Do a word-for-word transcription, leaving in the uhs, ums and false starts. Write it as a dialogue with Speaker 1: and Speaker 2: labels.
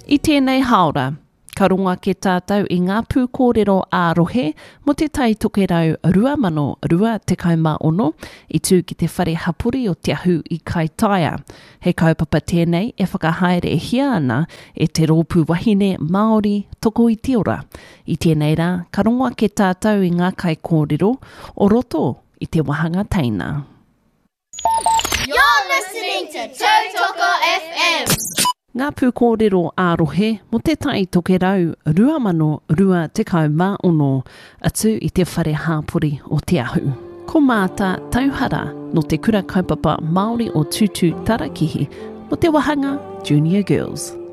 Speaker 1: I tēnei haora, ka runga ke tātou i ngā pūkōrero ārohe mo te tai tokerau rua mano rua tekau mā ono i tū ki te whare hapuri o te ahu i Kaitaia. He kaupapa tēnei e whakahaere e hia ana e te rōpū wahine Māori toko i te ora. I tēnei rā, ka runga ke tātou i ngā kai kōrero o roto i te wahanga teina.
Speaker 2: You're listening to Tautoko F M.
Speaker 1: Ngā pūkōrero ārohe mo te tai tokerau rua mano rua tekau mā ono atu i te whare hāpuri o te ahu. Ko māta tauhara no te kura kaupapa Māori o Tutu Tarakihi mo te wahanga Junior Girls.